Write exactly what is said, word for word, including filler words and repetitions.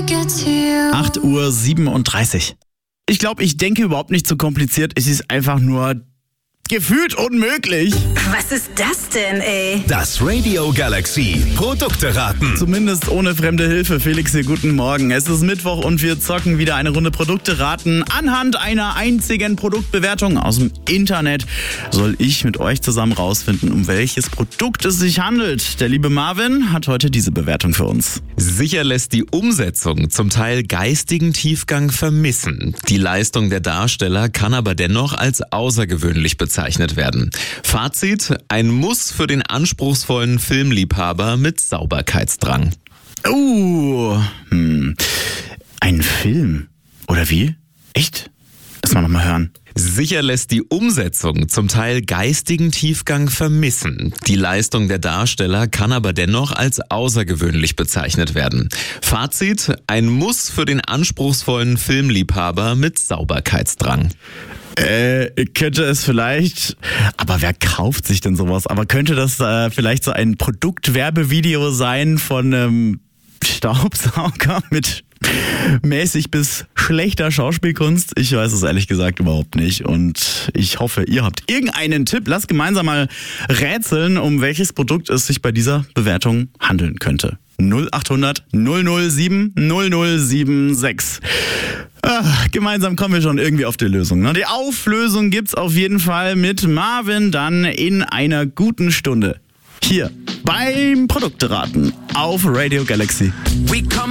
acht Uhr siebenunddreißig. Ich glaube, ich denke überhaupt nicht so kompliziert. Es ist einfach nur gefühlt unmöglich. Was ist das denn, ey? Das Radio Galaxy Produkte raten. Zumindest ohne fremde Hilfe. Felix hier, guten Morgen. Es ist Mittwoch und wir zocken wieder eine Runde Produkte raten. Anhand einer einzigen Produktbewertung aus dem Internet soll ich mit euch zusammen rausfinden, um welches Produkt es sich handelt. Der liebe Marvin hat heute diese Bewertung für uns. Sicher lässt die Umsetzung zum Teil geistigen Tiefgang vermissen. Die Leistung der Darsteller kann aber dennoch als außergewöhnlich bezeichnet werden. Fazit: ein Muss für den anspruchsvollen Filmliebhaber mit Sauberkeitsdrang. Uh, hm. Ein Film. Oder wie? Echt? Lass mal nochmal hören. Sicher lässt die Umsetzung zum Teil geistigen Tiefgang vermissen. Die Leistung der Darsteller kann aber dennoch als außergewöhnlich bezeichnet werden. Fazit: ein Muss für den anspruchsvollen Filmliebhaber mit Sauberkeitsdrang. Äh, könnte es vielleicht, aber wer kauft sich denn sowas? Aber könnte das äh, vielleicht so ein Produktwerbevideo sein von einem Staubsauger mit mäßig bis schlechter Schauspielkunst? Ich weiß es ehrlich gesagt überhaupt nicht und ich hoffe, ihr habt irgendeinen Tipp. Lasst gemeinsam mal rätseln, um welches Produkt es sich bei dieser Bewertung handeln könnte. null acht hundert null null sieben null null sieben sechs. Ach, gemeinsam kommen wir schon irgendwie auf die Lösung. Die Auflösung gibt's auf jeden Fall mit Marvin dann in einer guten Stunde. Hier beim Produkteraten auf Radio Galaxy. We come